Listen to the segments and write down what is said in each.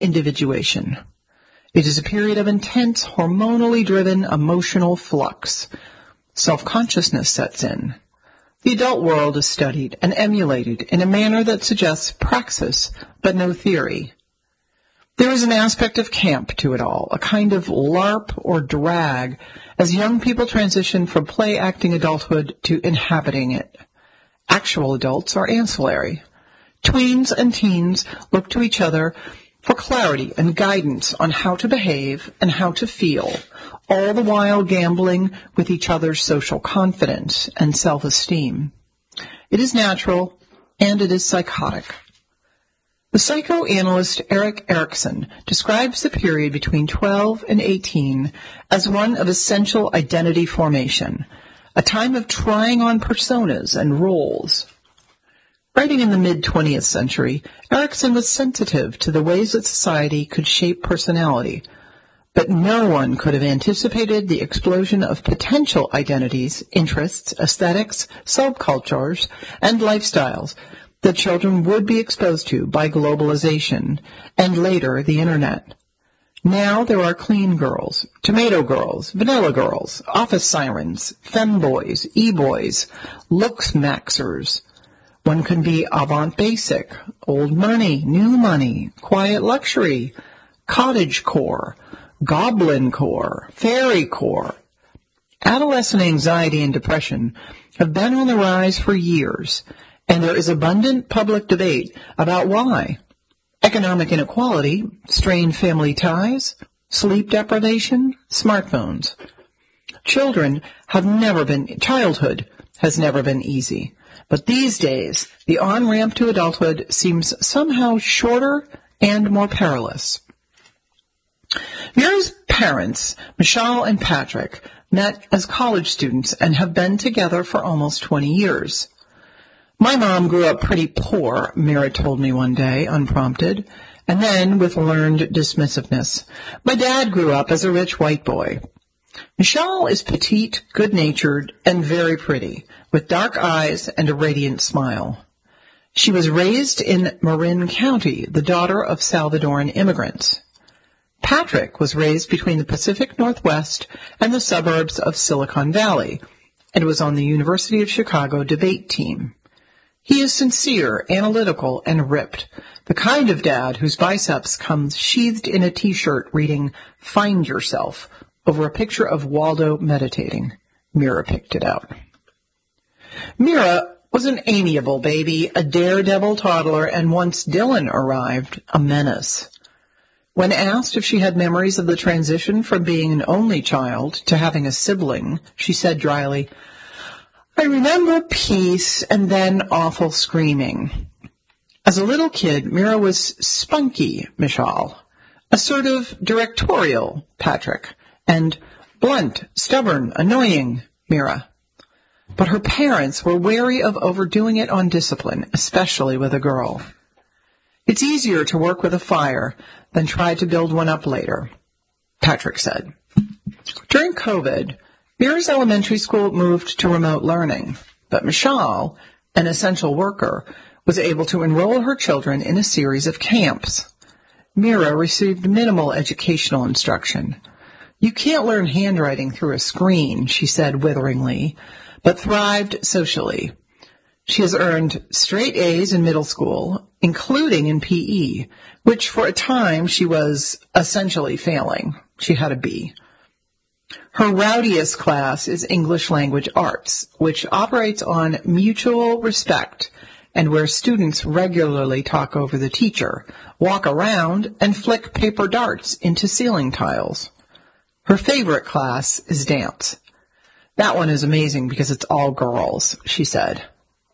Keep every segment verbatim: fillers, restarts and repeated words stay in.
individuation. It is a period of intense, hormonally driven emotional flux. Self-consciousness sets in. The adult world is studied and emulated in a manner that suggests praxis, but no theory. There is an aspect of camp to it all, a kind of LARP or drag, as young people transition from play-acting adulthood to inhabiting it. Actual adults are ancillary. Tweens and teens look to each other for clarity and guidance on how to behave and how to feel, all the while gambling with each other's social confidence and self-esteem. It is natural, and it is psychotic. The psychoanalyst Erik Erikson describes the period between twelve and eighteen as one of essential identity formation, a time of trying on personas and roles. Writing in the mid-twentieth century, Erikson was sensitive to the ways that society could shape personality, but no one could have anticipated the explosion of potential identities, interests, aesthetics, subcultures, and lifestyles that children would be exposed to by globalization and later the Internet. Now there are clean girls, tomato girls, vanilla girls, office sirens, femboys, e-boys, looks maxers. One can be avant basic, old money, new money, quiet luxury, cottage core, goblin core, fairy core. Adolescent anxiety and depression have been on the rise for years, and there is abundant public debate about why. Economic inequality, strained family ties, sleep deprivation, smartphones. Children have never been, childhood has never been easy. But these days, the on-ramp to adulthood seems somehow shorter and more perilous. Mira's parents, Michal and Patrick, met as college students and have been together for almost twenty years. My mom grew up pretty poor, Mira told me one day, unprompted, and then with learned dismissiveness. My dad grew up as a rich white boy. Michal is petite, good-natured, and very pretty, with dark eyes and a radiant smile. She was raised in Marin County, the daughter of Salvadoran immigrants. Patrick was raised between the Pacific Northwest and the suburbs of Silicon Valley, and was on the University of Chicago debate team. He is sincere, analytical, and ripped, the kind of dad whose biceps come sheathed in a T-shirt reading, "Find Yourself," over a picture of Waldo meditating. Mira picked it out. Mira was an amiable baby, a daredevil toddler, and once Dylan arrived, a menace. When asked if she had memories of the transition from being an only child to having a sibling, she said dryly, "I remember peace and then awful screaming." As a little kid, Mira was spunky, Michal, assertive, directorial, Patrick, and blunt, stubborn, annoying, Mira. But her parents were wary of overdoing it on discipline, especially with a girl. "It's easier to work with a fire than try to build one up later," Patrick said. During COVID, Mira's elementary school moved to remote learning, but Michal, an essential worker, was able to enroll her children in a series of camps. Mira received minimal educational instruction. "You can't learn handwriting through a screen," she said witheringly, but thrived socially. She has earned straight A's in middle school, including in P E, which for a time she was essentially failing. She had a B. Her rowdiest class is English Language Arts, which operates on mutual respect and where students regularly talk over the teacher, walk around, and flick paper darts into ceiling tiles. Her favorite class is dance. "That one is amazing because it's all girls," she said.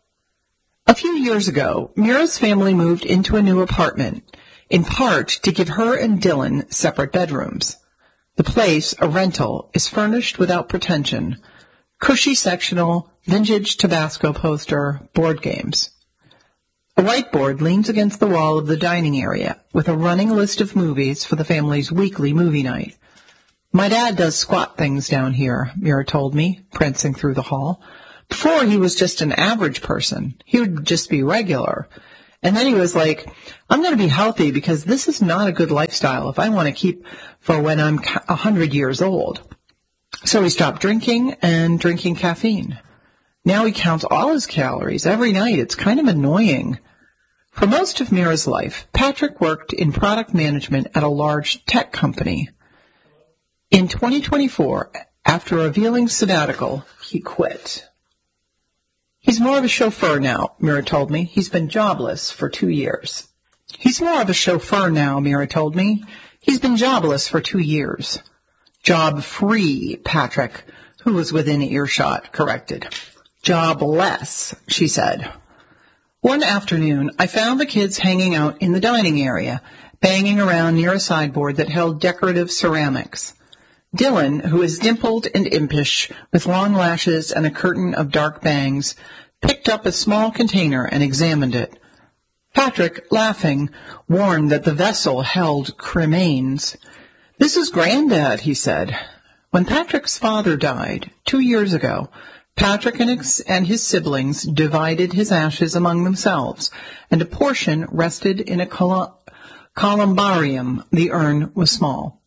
A few years ago, Mira's family moved into a new apartment, in part to give her and Dylan separate bedrooms. The place, a rental, is furnished without pretension. Cushy sectional, vintage Tabasco poster, board games. A whiteboard leans against the wall of the dining area with a running list of movies for the family's weekly movie night. "My dad does squat things down here," Mira told me, prancing through the hall. "Before he was just an average person. He would just be regular. And then he was like, I'm going to be healthy because this is not a good lifestyle if I want to keep for when I'm a hundred years old. So he stopped drinking and drinking caffeine. Now he counts all his calories every night. It's kind of annoying. For most of Mira's life, Patrick worked in product management at a large tech company. In twenty twenty-four, after a revealing sabbatical, he quit. He's more of a chauffeur now, Mira told me. He's been jobless for two years. He's more of a chauffeur now, Mira told me. He's been jobless for two years. Job-free, Patrick, who was within earshot, corrected. Jobless, she said. One afternoon, I found the kids hanging out in the dining area, banging around near a sideboard that held decorative ceramics. Dylan, who is dimpled and impish, with long lashes and a curtain of dark bangs, picked up a small container and examined it. Patrick, laughing, warned that the vessel held cremains. This is Granddad, he said. When Patrick's father died, two years ago, Patrick and his, and his siblings divided his ashes among themselves, and a portion rested in a col- columbarium. The urn was small.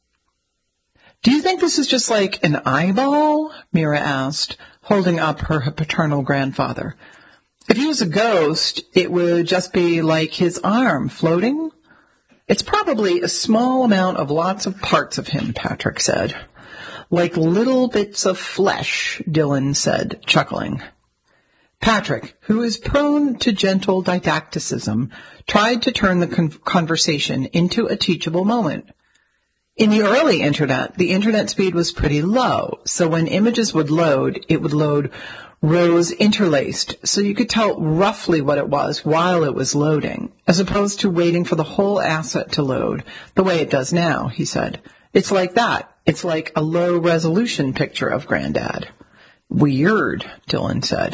Do you think this is just like an eyeball? Mira asked, holding up her paternal grandfather. If he was a ghost, it would just be like his arm floating. It's probably a small amount of lots of parts of him, Patrick said. Like little bits of flesh, Dylan said, chuckling. Patrick, who is prone to gentle didacticism, tried to turn the con- conversation into a teachable moment. In the early internet, the internet speed was pretty low, so when images would load, it would load rows interlaced, so you could tell roughly what it was while it was loading, as opposed to waiting for the whole asset to load, the way it does now, he said. It's like that. It's like a low-resolution picture of Granddad. Weird, Dylan said.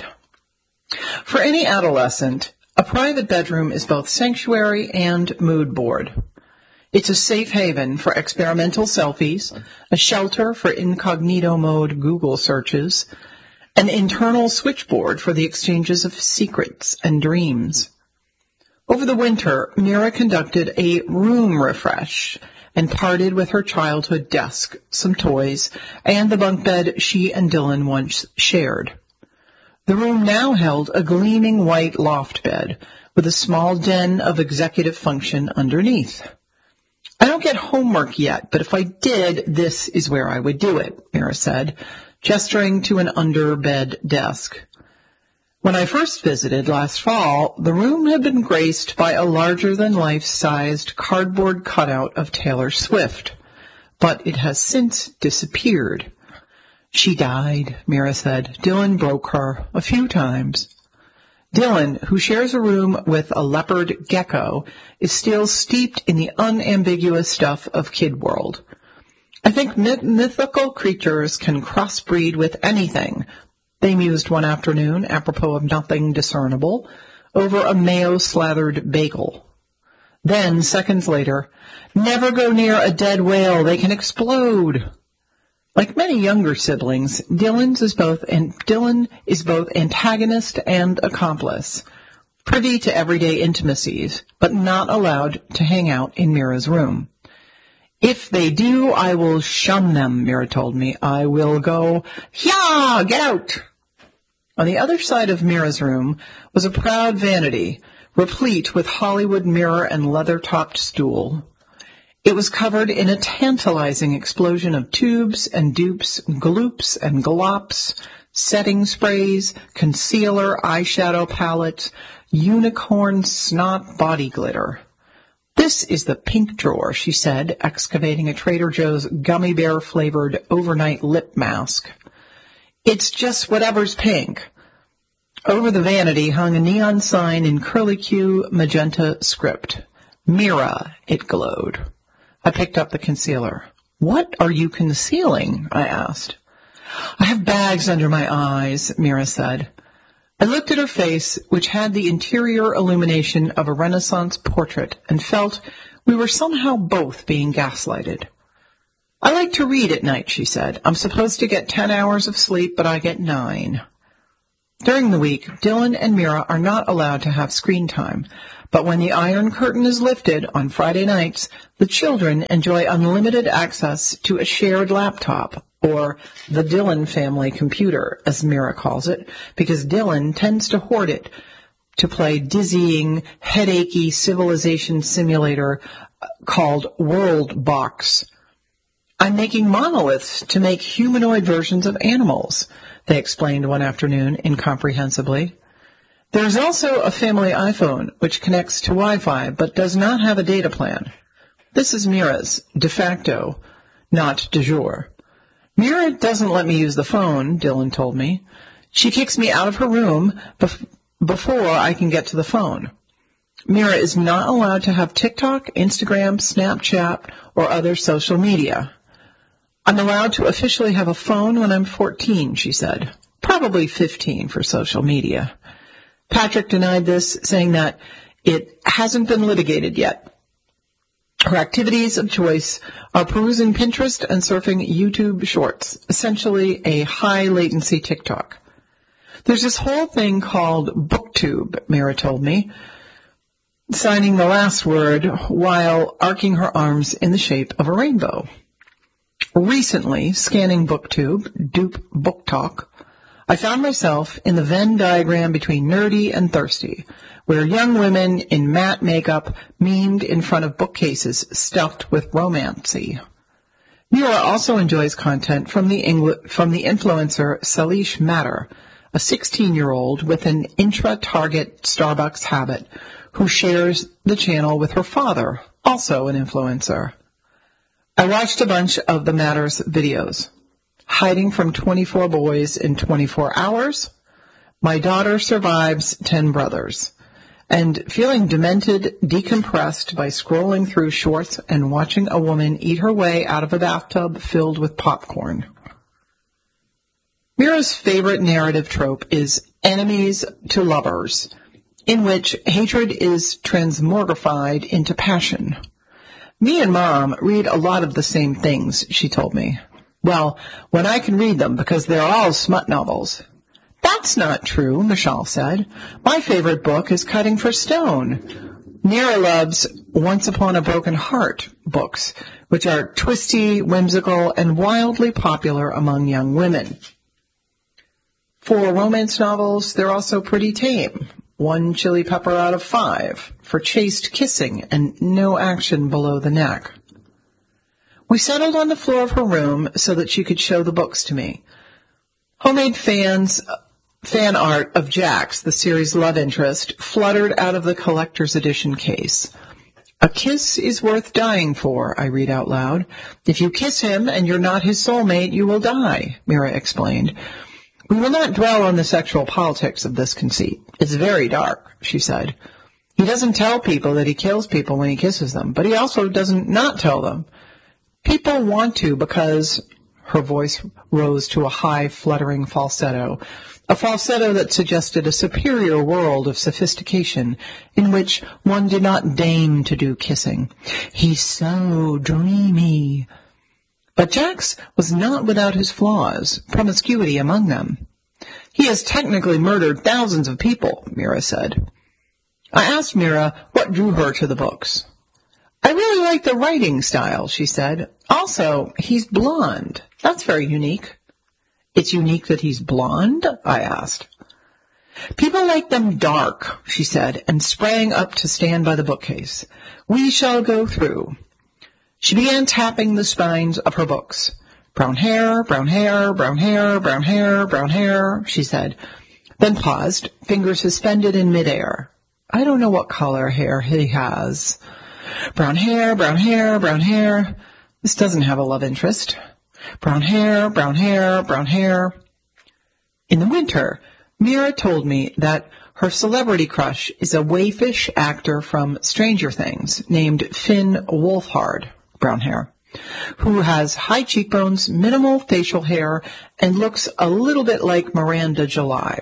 For any adolescent, a private bedroom is both sanctuary and mood board. It's a safe haven for experimental selfies, a shelter for incognito mode Google searches, an internal switchboard for the exchanges of secrets and dreams. Over the winter, Mira conducted a room refresh and parted with her childhood desk, some toys, and the bunk bed she and Dylan once shared. The room now held a gleaming white loft bed with a small den of executive function underneath. I don't get homework yet, but if I did, this is where I would do it, Mira said, gesturing to an under-bed desk. When I first visited last fall, the room had been graced by a larger-than-life-sized cardboard cutout of Taylor Swift, but it has since disappeared. She died, Mira said. Dylan broke her a few times. Dylan, who shares a room with a leopard gecko, is still steeped in the unambiguous stuff of Kid World. I think myth- mythical creatures can crossbreed with anything, they mused one afternoon, apropos of nothing discernible, over a mayo-slathered bagel. Then, seconds later, never go near a dead whale, they can explode. Like many younger siblings, Dylan's is both and Dylan is both antagonist and accomplice, privy to everyday intimacies, but not allowed to hang out in Mira's room. If they do, I will shun them, Mira told me. I will go, yeah, get out. On the other side of Mira's room was a proud vanity, replete with Hollywood mirror and leather-topped stool. It was covered in a tantalizing explosion of tubes and dupes, gloops and glops, setting sprays, concealer, eyeshadow palettes, unicorn snot body glitter. This is the pink drawer, she said, excavating a Trader Joe's gummy bear-flavored overnight lip mask. It's just whatever's pink. Over the vanity hung a neon sign in curlicue magenta script. Mira, it glowed. I picked up the concealer. What are you concealing? I asked. I have bags under my eyes, Mira said. I looked at her face, which had the interior illumination of a Renaissance portrait, and felt we were somehow both being gaslighted. I like to read at night, she said. I'm supposed to get ten hours of sleep, but I get nine. During the week, Dylan and Mira are not allowed to have screen time, But when the Iron Curtain is lifted on Friday nights, the children enjoy unlimited access to a shared laptop, or the Dylan family computer, as Mira calls it, because Dylan tends to hoard it to play dizzying, headachy civilization simulator called World Box. I'm making monoliths to make humanoid versions of animals, they explained one afternoon incomprehensibly. There's also a family iPhone which connects to Wi-Fi but does not have a data plan. This is Mira's, de facto, not de jure. Mira doesn't let me use the phone, Dylan told me. She kicks me out of her room bef- before I can get to the phone. Mira is not allowed to have TikTok, Instagram, Snapchat, or other social media. I'm allowed to officially have a phone when I'm fourteen, she said. Probably fifteen for social media. Patrick denied this, saying that it hasn't been litigated yet. Her activities of choice are perusing Pinterest and surfing YouTube Shorts, essentially a high-latency TikTok. There's this whole thing called BookTube, Mira told me, signing the last word while arcing her arms in the shape of a rainbow. Recently, scanning BookTube, dupe Book Talk, I found myself in the Venn diagram between nerdy and thirsty, where young women in matte makeup memed in front of bookcases stuffed with romancy. Mira also enjoys content from the Engl- from the influencer Salish Matter, a sixteen-year-old with an intra-Target Starbucks habit who shares the channel with her father, also an influencer. I watched a bunch of the Matters videos. Hiding from twenty-four boys in twenty-four hours, my daughter survives ten brothers, and feeling demented, decompressed by scrolling through shorts and watching a woman eat her way out of a bathtub filled with popcorn. Mira's favorite narrative trope is enemies to lovers, in which hatred is transmogrified into passion. Me and Mom read a lot of the same things, she told me. Well, when I can read them, because they're all smut novels. That's not true, Michelle said. My favorite book is Cutting for Stone. Mira loves Once Upon a Broken Heart books, which are twisty, whimsical, and wildly popular among young women. For romance novels, they're also pretty tame. One chili pepper out of five for chaste kissing and no action below the neck. We settled on the floor of her room so that she could show the books to me. Homemade fans, fan art of Jax, the series' love interest, fluttered out of the collector's edition case. A kiss is worth dying for, I read out loud. If you kiss him and you're not his soulmate, you will die, Mira explained. We will not dwell on the sexual politics of this conceit. It's very dark, she said. He doesn't tell people that he kills people when he kisses them, but he also doesn't not tell them. People want to because, her voice rose to a high, fluttering falsetto, a falsetto that suggested a superior world of sophistication in which one did not deign to do kissing. He's so dreamy. But Jax was not without his flaws, promiscuity among them. He has technically murdered thousands of people, Mira said. I asked Mira what drew her to the books. I really like the writing style, she said. Also, he's blonde. That's very unique. It's unique that he's blonde? I asked. People like them dark, she said, and sprang up to stand by the bookcase. We shall go through. She began tapping the spines of her books. Brown hair, brown hair, brown hair, brown hair, brown hair, she said, then paused, fingers suspended in midair. I don't know what color hair he has. Brown hair, brown hair, brown hair. This doesn't have a love interest. Brown hair, brown hair, brown hair. In the winter, Mira told me that her celebrity crush is a waifish actor from Stranger Things named Finn Wolfhard, brown hair, who has high cheekbones, minimal facial hair, and looks a little bit like Miranda July.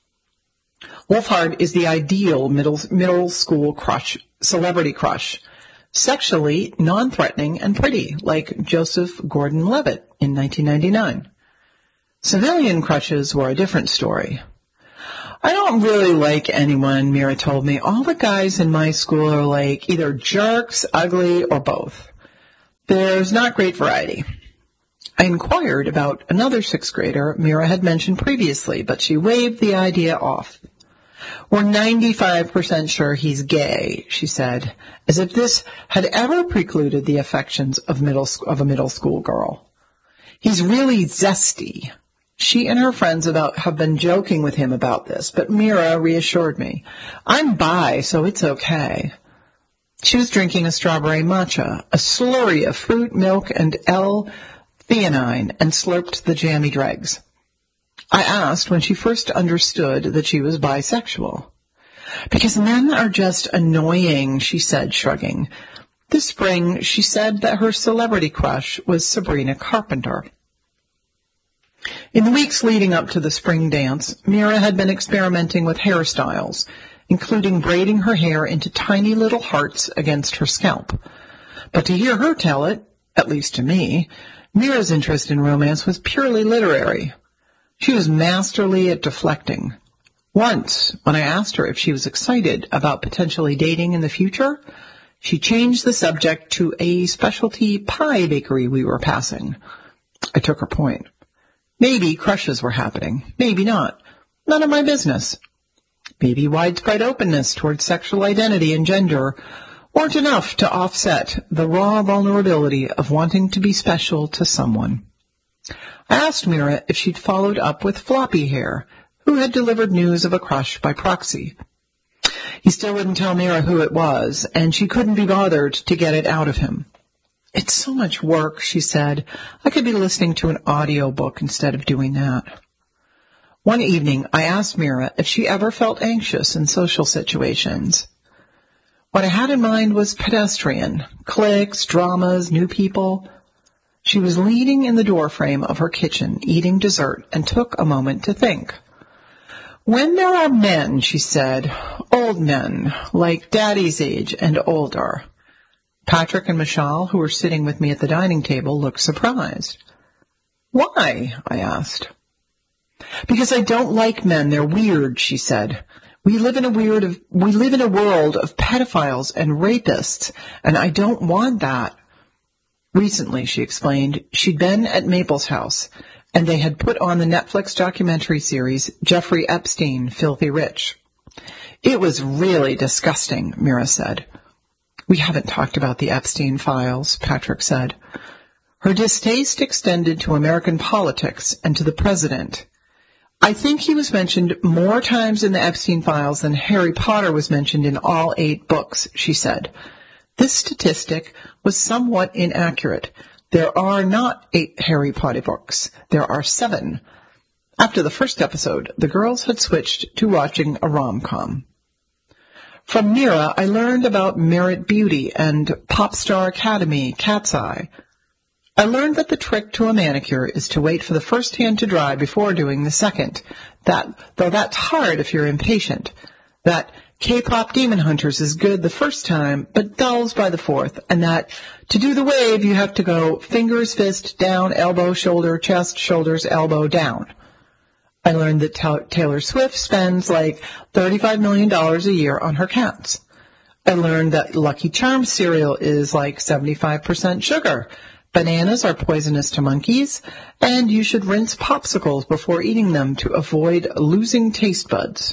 Wolfhard is the ideal middle, middle school crush, celebrity crush, sexually non-threatening and pretty, like Joseph Gordon-Levitt in nineteen ninety-nine. Civilian crushes were a different story. I don't really like anyone, Mira told me. All the guys in my school are like either jerks, ugly, or both. There's not great variety. I inquired about another sixth grader Mira had mentioned previously, but she waved the idea off. We're ninety-five percent sure he's gay, she said, as if this had ever precluded the affections of, middle, of a middle school girl. He's really zesty. She and her friends about have been joking with him about this, but Mira reassured me. I'm bi, so it's okay. She was drinking a strawberry matcha, a slurry of fruit, milk, and L-theanine, and slurped the jammy dregs. I asked when she first understood that she was bisexual. Because men are just annoying, she said, shrugging. This spring, she said that her celebrity crush was Sabrina Carpenter. In the weeks leading up to the spring dance, Mira had been experimenting with hairstyles, including braiding her hair into tiny little hearts against her scalp. But to hear her tell it, at least to me, Mira's interest in romance was purely literary. She was masterly at deflecting. Once, when I asked her if she was excited about potentially dating in the future, she changed the subject to a specialty pie bakery we were passing. I took her point. Maybe crushes were happening. Maybe not. None of my business. Maybe widespread openness towards sexual identity and gender weren't enough to offset the raw vulnerability of wanting to be special to someone. I asked Mira if she'd followed up with Floppy Hair, who had delivered news of a crush by proxy. He still wouldn't tell Mira who it was, and she couldn't be bothered to get it out of him. It's so much work, she said. I could be listening to an audiobook instead of doing that. One evening, I asked Mira if she ever felt anxious in social situations. What I had in mind was pedestrian, cliques, dramas, new people. She was leaning in the doorframe of her kitchen, eating dessert, and took a moment to think. When there are men, she said, old men, like Daddy's age and older. Patrick and Michelle, who were sitting with me at the dining table, looked surprised. Why? I asked. Because I don't like men. They're weird, she said. We live in a weird of, we live in a world of pedophiles and rapists, and I don't want that. Recently, she explained, she'd been at Maple's house, and they had put on the Netflix documentary series Jeffrey Epstein, Filthy Rich. It was really disgusting, Mira said. We haven't talked about the Epstein files, Patrick said. Her distaste extended to American politics and to the president. I think he was mentioned more times in the Epstein files than Harry Potter was mentioned in all eight books, she said. This statistic was somewhat inaccurate. There are not eight Harry Potter books. There are seven. After the first episode, the girls had switched to watching a rom-com. From Mira, I learned about Merit Beauty and Pop Star Academy, Cat's Eye. I learned that the trick to a manicure is to wait for the first hand to dry before doing the second. That, though that's hard if you're impatient. That K-pop Demon Hunters is good the first time, but dulls by the fourth. And that to do the wave, you have to go fingers, fist, down, elbow, shoulder, chest, shoulders, elbow, down. I learned that ta- Taylor Swift spends like thirty-five million dollars a year on her cats. I learned that Lucky Charms cereal is like seventy-five percent sugar. Bananas are poisonous to monkeys, and you should rinse popsicles before eating them to avoid losing taste buds.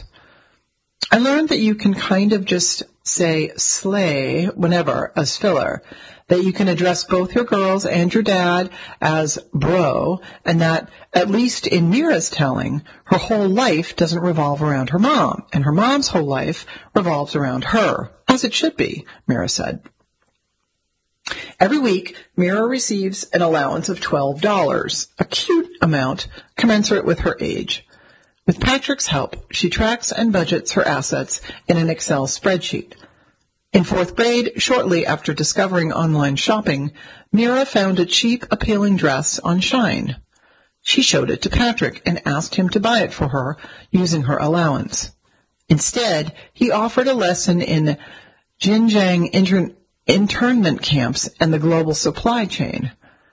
I learned that you can kind of just say slay whenever as filler, that you can address both your girls and your dad as bro, and that, at least in Mira's telling, her whole life doesn't revolve around her mom, and her mom's whole life revolves around her, as it should be, Mira said. Every week, Mira receives an allowance of twelve dollars, a cute amount commensurate with her age. With Patrick's help, she tracks and budgets her assets in an Excel spreadsheet. In fourth grade, shortly after discovering online shopping, Mira found a cheap, appealing dress on Shine. She showed it to Patrick and asked him to buy it for her using her allowance. Instead, he offered a lesson in Xinjiang inter- internment camps and the global supply chain.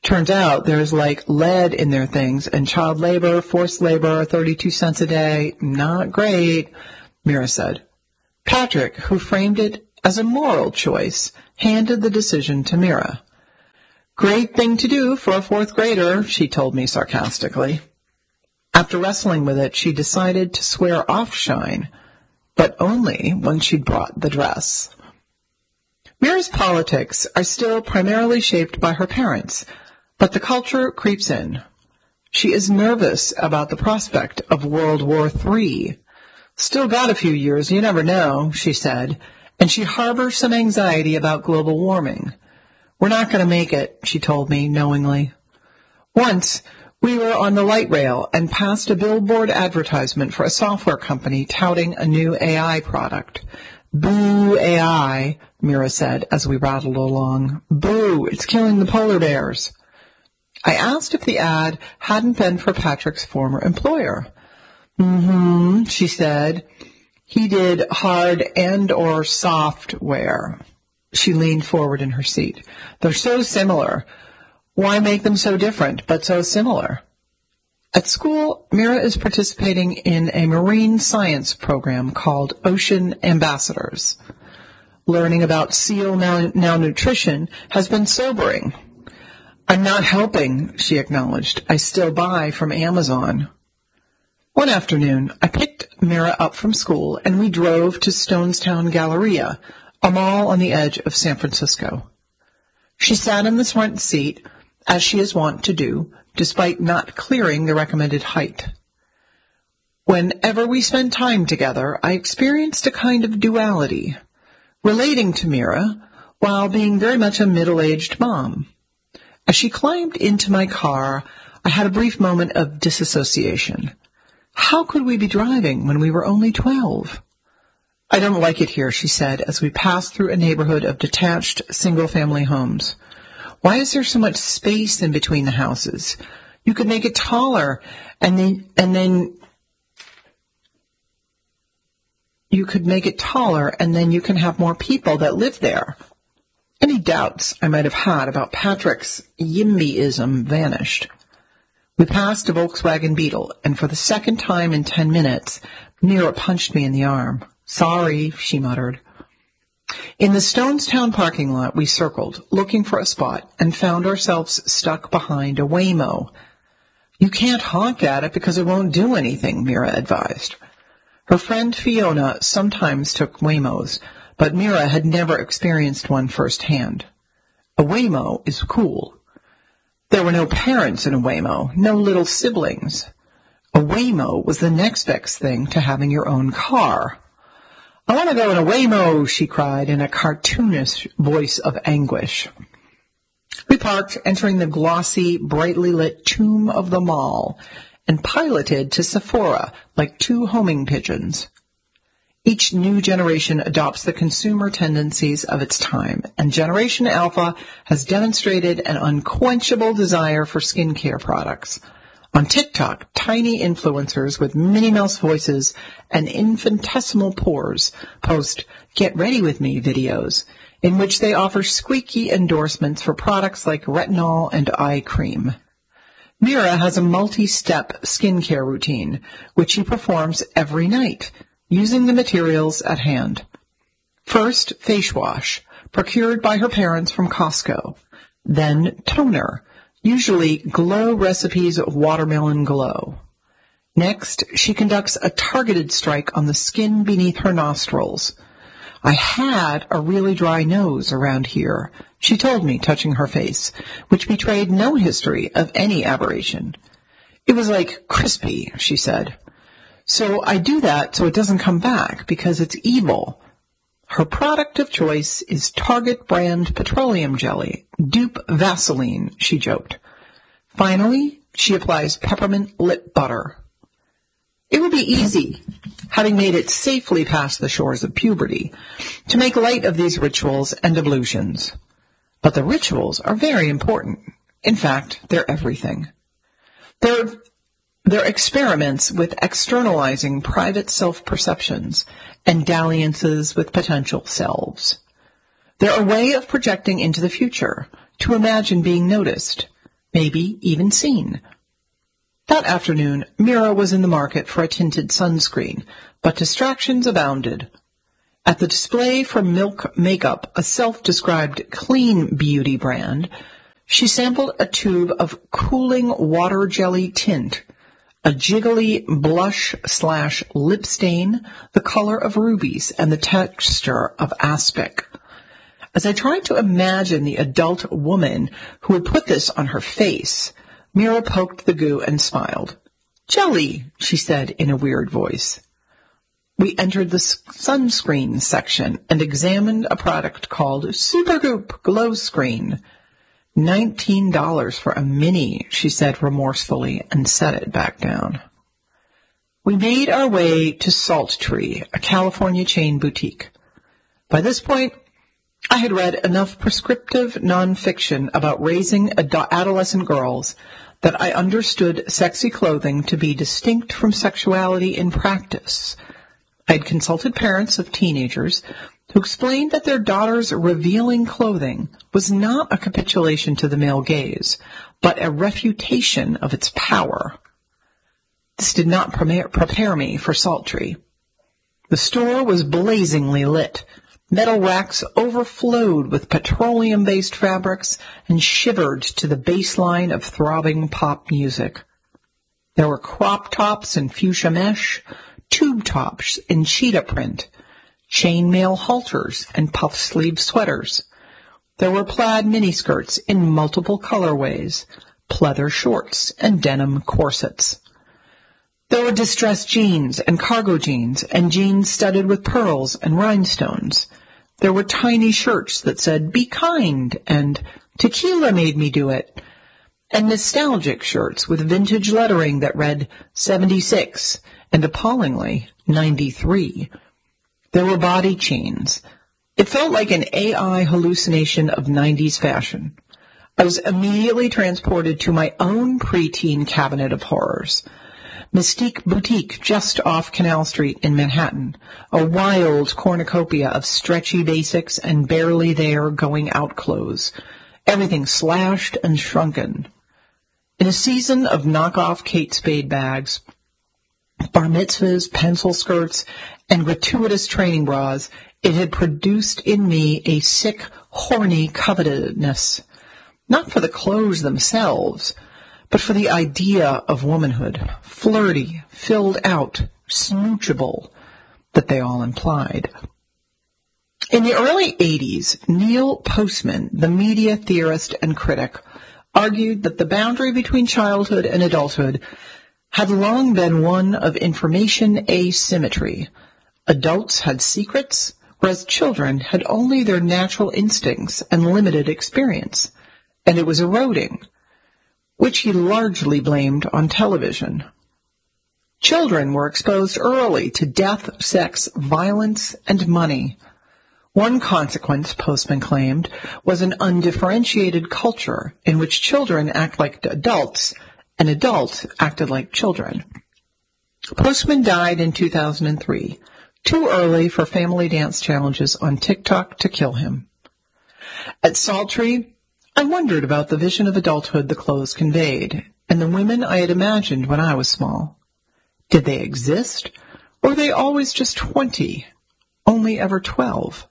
Turns out there's like lead in their things, and child labor, forced labor, thirty-two cents a day. Not great, Mira said. Patrick, who framed it as a moral choice, handed the decision to Mira. Great thing to do for a fourth grader, she told me sarcastically. After wrestling with it, she decided to swear off Shine, but only when she'd brought the dress. Mira's politics are still primarily shaped by her parents, but the culture creeps in. She is nervous about the prospect of World War Three. Still got a few years, you never know, she said, and she harbors some anxiety about global warming. We're not going to make it, she told me knowingly. Once, we were on the light rail and passed a billboard advertisement for a software company touting a new A I product. Boo A I, Mira said as we rattled along. Boo, it's killing the polar bears. I asked if the ad hadn't been for Patrick's former employer. Mm-hmm, she said. He did hard and or software. She leaned forward in her seat. They're so similar. Why make them so different, but so similar? At school, Mira is participating in a marine science program called Ocean Ambassadors. Learning about seal mal- malnutrition has been sobering. I'm not helping, she acknowledged. I still buy from Amazon. One afternoon, I picked Mira up from school and we drove to Stonestown Galleria, a mall on the edge of San Francisco. She sat in the front seat, as she is wont to do, despite not clearing the recommended height. Whenever we spent time together, I experienced a kind of duality, relating to Mira while being very much a middle-aged mom. As she climbed into my car, I had a brief moment of disassociation. How could we be driving when we were only twelve? I don't like it here, she said, as we passed through a neighborhood of detached single-family homes. Why is there so much space in between the houses? You could make it taller, and then, and then you could make it taller, and then you can have more people that live there. Any doubts I might have had about Patrick's YIMBYism vanished. We passed a Volkswagen Beetle, and for the second time in ten minutes, Mira punched me in the arm. Sorry, she muttered. In the Stonestown parking lot, we circled, looking for a spot, and found ourselves stuck behind a Waymo. You can't honk at it because it won't do anything, Mira advised. Her friend Fiona sometimes took Waymos, but Mira had never experienced one firsthand. A Waymo is cool. There were no parents in a Waymo, no little siblings. A Waymo was the next best thing to having your own car. I want to go in a Waymo, she cried in a cartoonish voice of anguish. We parked, entering the glossy, brightly lit tomb of the mall, and piloted to Sephora like two homing pigeons. Each new generation adopts the consumer tendencies of its time, and Generation Alpha has demonstrated an unquenchable desire for skincare products. On TikTok, tiny influencers with Minnie Mouse voices and infinitesimal pores post Get Ready With Me videos, in which they offer squeaky endorsements for products like retinol and eye cream. Mira has a multi-step skincare routine, which she performs every night, using the materials at hand. First, face wash, procured by her parents from Costco. Then, toner, usually Glow Recipes Watermelon Glow. Next, she conducts a targeted strike on the skin beneath her nostrils. I had a really dry nose around here, she told me, touching her face, which betrayed no history of any aberration. It was like crispy, she said. So I do that so it doesn't come back, because it's evil. Her product of choice is Target brand petroleum jelly, dupe Vaseline, she joked. Finally, she applies peppermint lip butter. It would be easy, having made it safely past the shores of puberty, to make light of these rituals and ablutions. But the rituals are very important. In fact, they're everything. They're, they're experiments with externalizing private self-perceptions and dalliances with potential selves. They're a way of projecting into the future, to imagine being noticed. maybe even seen. That afternoon, Mira was in the market for a tinted sunscreen, but distractions abounded. At the display for Milk Makeup, a self-described clean beauty brand, she sampled a tube of cooling water jelly tint, a jiggly blush slash lip stain, the color of rubies and the texture of aspic. As I tried to imagine the adult woman who would put this on her face, Mira poked the goo and smiled. "Jelly," she said in a weird voice. We entered the sunscreen section and examined a product called Supergoop Glow Screen. Nineteen dollars for a mini, she said remorsefully, and set it back down. We made our way to Salt Tree, a California chain boutique. By this point, I had read enough prescriptive nonfiction about raising ad- adolescent girls that I understood sexy clothing to be distinct from sexuality in practice. I had consulted parents of teenagers who explained that their daughter's revealing clothing was not a capitulation to the male gaze, but a refutation of its power. This did not prepare me for Salt Tree. The store was blazingly lit. Metal racks overflowed with petroleum-based fabrics and shivered to the bass line of throbbing pop music. There were crop tops in fuchsia mesh, tube tops in cheetah print, chainmail halters and puff-sleeve sweaters. There were plaid miniskirts in multiple colorways, pleather shorts, and denim corsets. There were distressed jeans and cargo jeans and jeans studded with pearls and rhinestones. There were tiny shirts that said, "Be kind," and "Tequila made me do it," and nostalgic shirts with vintage lettering that read seventy-six and, appallingly, ninety-three. There were body chains. It felt like an A I hallucination of nineties fashion. I was immediately transported to my own preteen cabinet of horrors. Mystique Boutique, just off Canal Street in Manhattan, a wild cornucopia of stretchy basics and barely there going-out clothes, everything slashed and shrunken. In a season of knockoff Kate Spade bags, bar mitzvahs, pencil skirts, and gratuitous training bras, it had produced in me a sick, horny covetousness, not for the clothes themselves, but for the idea of womanhood, flirty, filled out, smoochable, that they all implied. In the early eighties, Neil Postman, the media theorist and critic, argued that the boundary between childhood and adulthood had long been one of information asymmetry. Adults had secrets, whereas children had only their natural instincts and limited experience, and it was eroding, which he largely blamed on television. Children were exposed early to death, sex, violence, and money. One consequence, Postman claimed, was an undifferentiated culture in which children act like adults and adults acted like children. Postman died in two thousand three, too early for family dance challenges on TikTok to kill him. At Salt Tree, I wondered about the vision of adulthood the clothes conveyed, and the women I had imagined when I was small. Did they exist, or were they always just twenty, only ever twelve?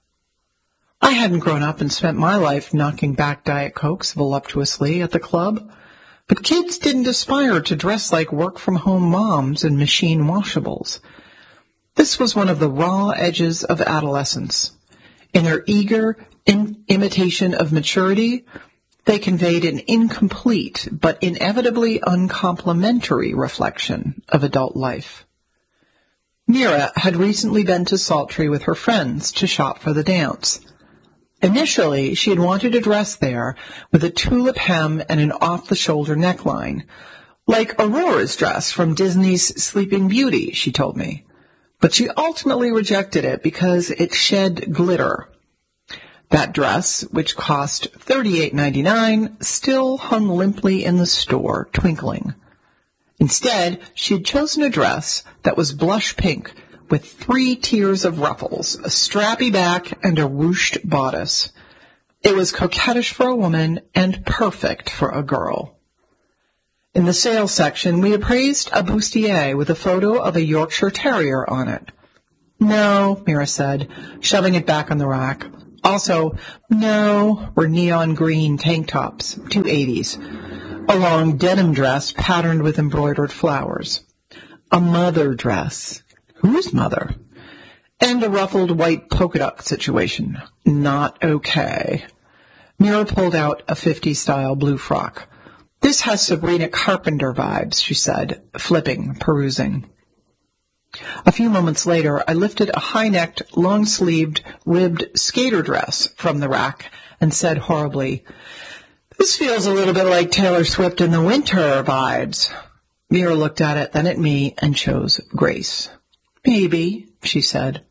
I hadn't grown up and spent my life knocking back Diet Cokes voluptuously at the club, but kids didn't aspire to dress like work-from-home moms in machine washables. This was one of the raw edges of adolescence. In their eager in- imitation of maturity, they conveyed an incomplete but inevitably uncomplimentary reflection of adult life. Mira had recently been to Salt Tree with her friends to shop for the dance. Initially, she had wanted a dress there with a tulip hem and an off-the-shoulder neckline, like Aurora's dress from Disney's Sleeping Beauty, she told me. But she ultimately rejected it because it shed glitter. That dress, which cost thirty-eight ninety-nine, still hung limply in the store, twinkling. Instead, she had chosen a dress that was blush pink with three tiers of ruffles, a strappy back, and a ruched bodice. It was coquettish for a woman and perfect for a girl. In the sales section, we appraised a bustier with a photo of a Yorkshire Terrier on it. No, Mira said, shoving it back on the rack. Also, no, were neon green tank tops, two eighties. A long denim dress patterned with embroidered flowers. A mother dress. Whose mother? And a ruffled white polka dot situation. Not okay. Mira pulled out a fifties-style blue frock. This has Sabrina Carpenter vibes, she said, flipping, perusing. A few moments later, I lifted a high-necked, long-sleeved, ribbed skater dress from the rack and said horribly, "This feels a little bit like Taylor Swift in the winter vibes." Mira looked at it, then at me, and chose Grace. "Maybe," she said.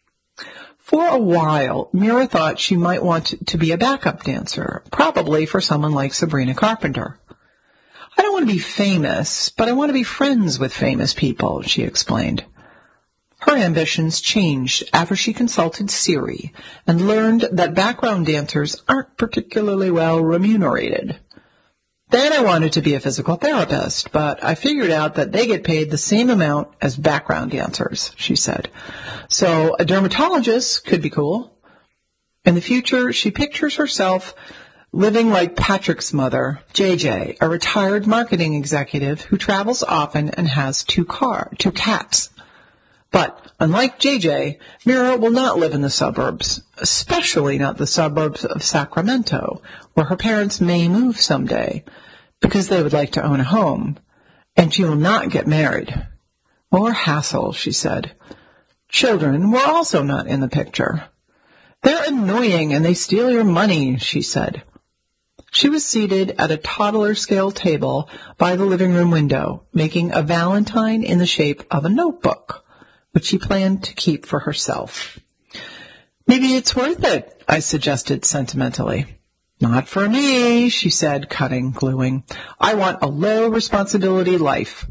For a while, Mira thought she might want to be a backup dancer, probably for someone like Sabrina Carpenter. "I don't want to be famous, but I want to be friends with famous people," she explained. Her ambitions changed after she consulted Siri and learned that background dancers aren't particularly well remunerated. Then I wanted to be a physical therapist, but I figured out that they get paid the same amount as background dancers, she said. So a dermatologist could be cool. In the future, she pictures herself living like Patrick's mother, J J, a retired marketing executive who travels often and has two car, two cats. But unlike J J, Mira will not live in the suburbs, especially not the suburbs of Sacramento, where her parents may move someday, because they would like to own a home, and she will not get married. More hassle, she said. Children were also not in the picture. They're annoying and they steal your money, she said. She was seated at a toddler-scale table by the living room window, making a valentine in the shape of a notebook, which she planned to keep for herself. "Maybe it's worth it," I suggested sentimentally. "Not for me," she said, cutting, gluing. "I want a low-responsibility life."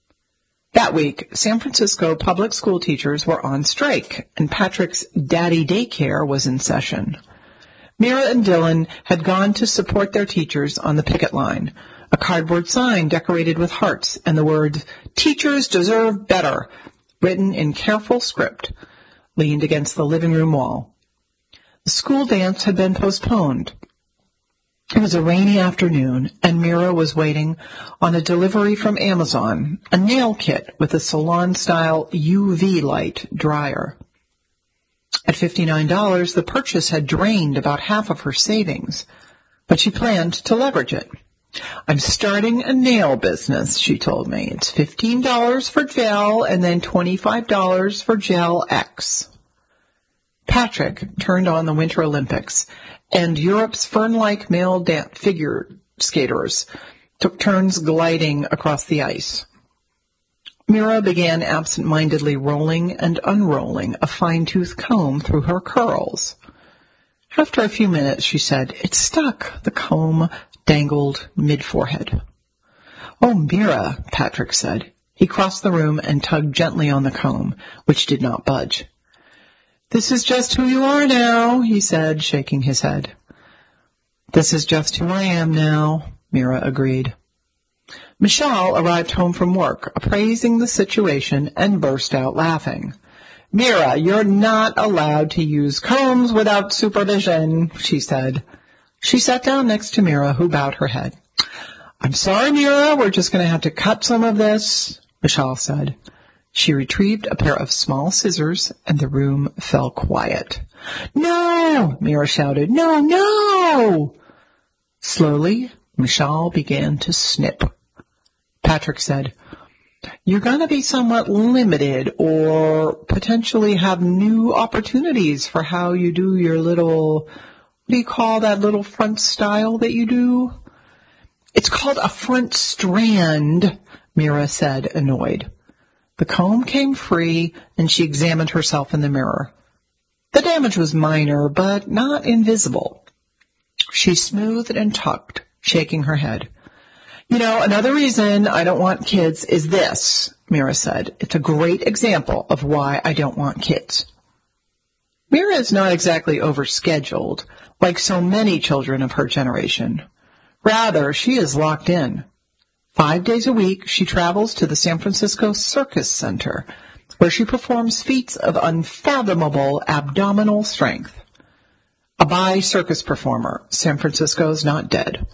That week, San Francisco public school teachers were on strike, and Patrick's daddy daycare was in session. Mira and Dylan had gone to support their teachers on the picket line, a cardboard sign decorated with hearts and the words, "Teachers deserve better," written in careful script, leaned against the living room wall. The school dance had been postponed. It was a rainy afternoon, and Mira was waiting on a delivery from Amazon, a nail kit with a salon-style U V light dryer. At fifty-nine dollars, the purchase had drained about half of her savings, but she planned to leverage it. "I'm starting a nail business," she told me. "It's fifteen dollars for gel and then twenty-five dollars for Gel X." Patrick turned on the Winter Olympics, and Europe's fern-like male da- figure skaters took turns gliding across the ice. Mira began absent-mindedly rolling and unrolling a fine-tooth comb through her curls. After a few minutes, she said, "It's stuck." The comb dangled mid-forehead. "Oh, Mira," Patrick said. He crossed the room and tugged gently on the comb, which did not budge. "This is just who you are now," he said, shaking his head. "This is just who I am now," Mira agreed. Michelle arrived home from work, appraising the situation, and burst out laughing. "Mira, you're not allowed to use combs without supervision," she said. She sat down next to Mira, who bowed her head. "I'm sorry, Mira, we're just going to have to cut some of this," Michelle said. She retrieved a pair of small scissors, and the room fell quiet. "No!" Mira shouted. "No, no!" Slowly, Michelle began to snip. Patrick said, "You're going to be somewhat limited or potentially have new opportunities for how you do your little, what do you call that little front style that you do?" "It's called a front strand," Mira said, annoyed. The comb came free, and she examined herself in the mirror. The damage was minor, but not invisible. She smoothed and tucked, shaking her head. "You know, another reason I don't want kids is this," Mira said. "It's a great example of why I don't want kids." Mira is not exactly overscheduled, like so many children of her generation. Rather, she is locked in. Five days a week, she travels to the San Francisco Circus Center, where she performs feats of unfathomable abdominal strength. A bi-circus performer, San Francisco's not dead.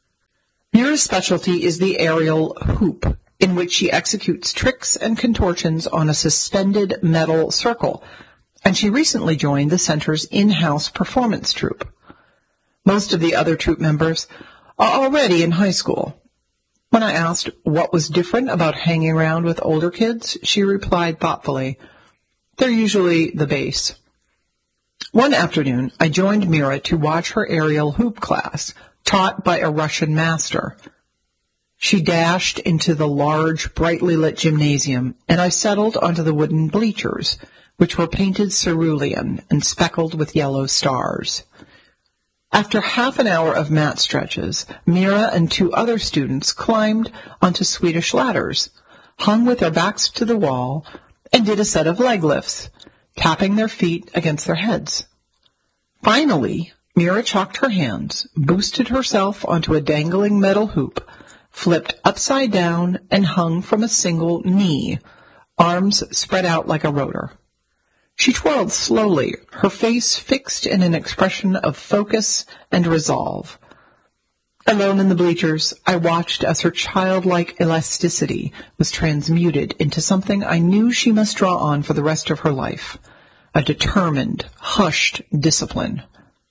Mira's specialty is the aerial hoop, in which she executes tricks and contortions on a suspended metal circle, and she recently joined the center's in-house performance troupe. Most of the other troupe members are already in high school. When I asked what was different about hanging around with older kids, she replied thoughtfully, "They're usually the base." One afternoon, I joined Mira to watch her aerial hoop class, taught by a Russian master. She dashed into the large, brightly lit gymnasium, and I settled onto the wooden bleachers, which were painted cerulean and speckled with yellow stars. After half an hour of mat stretches, Mira and two other students climbed onto Swedish ladders, hung with their backs to the wall, and did a set of leg lifts, tapping their feet against their heads. Finally, Mira chalked her hands, boosted herself onto a dangling metal hoop, flipped upside down, and hung from a single knee, arms spread out like a rotor. She twirled slowly, her face fixed in an expression of focus and resolve. Alone in the bleachers, I watched as her childlike elasticity was transmuted into something I knew she must draw on for the rest of her life, a determined, hushed discipline.